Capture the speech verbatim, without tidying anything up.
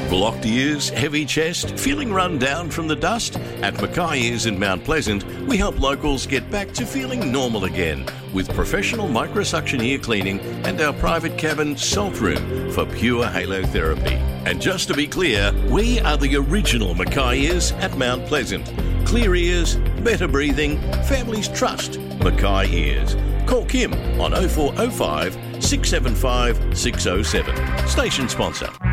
Blocked ears, heavy chest, feeling run down from the dust? At Mackay Ears in Mount Pleasant, we help locals get back to feeling normal again with professional microsuction ear cleaning and our private cabin salt room for pure halotherapy. And just to be clear, we are the original Mackay Ears at Mount Pleasant. Clear ears, better breathing, families trust Mackay Ears. Call Kim on oh four oh five, six seven five, six oh seven. Station sponsor.